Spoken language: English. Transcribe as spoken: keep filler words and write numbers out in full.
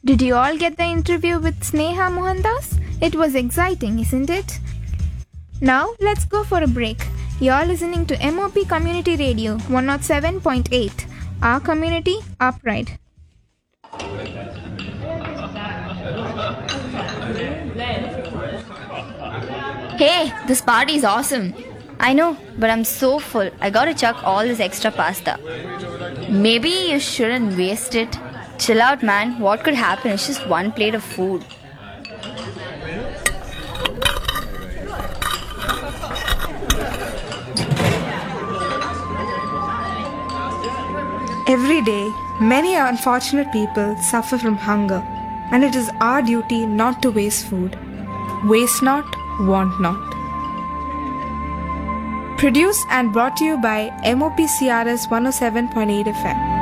Did you all get the interview with Sneha Mohandas? It was exciting, isn't it? Now, let's go for a break. You're listening to M O P Community Radio one oh seven point eight. Our community, our pride. Hey, this party is awesome. I know, but I'm so full. I gotta chuck all this extra pasta. Maybe you shouldn't waste it. Chill out, man. What could happen? It's just one plate of food. Every day, many unfortunate people suffer from hunger, and it is our duty not to waste food. Waste not, want not. Produced and brought to you by M O P C R S one oh seven point eight F M.